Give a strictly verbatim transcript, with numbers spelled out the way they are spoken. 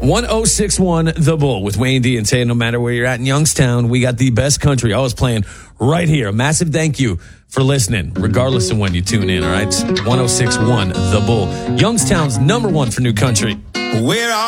one oh six one The Bull with Wayne D and Tay. No matter where you're at in Youngstown, we got the best country always playing right here. A massive thank you for listening, regardless of when you tune in, all right? one oh six one The Bull, Youngstown's number one for new country. Where